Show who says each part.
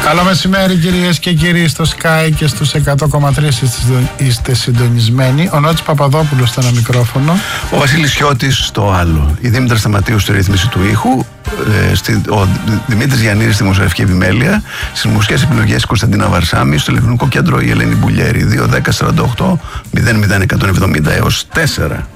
Speaker 1: Καλό μεσημέρι κυρίες και κύριοι, στο Sky και στους 100,3 είστε συντονισμένοι. Ο Νότης Παπαδόπουλος στο ένα μικρόφωνο,
Speaker 2: ο Βασίλης Σιώτης στο άλλο, η Δήμητρα Σταματίου στη ρύθμιση του ήχου, ο Δημήτρης Γιαννίδης στη μουσική επιμέλεια, στις μουσικές επιλογές Κωνσταντίνα Βαρσάμι, στο ηλεκτρονικό κέντρο η Ελένη Μπουλιέρη. 2-10-48-00-170 έως 4.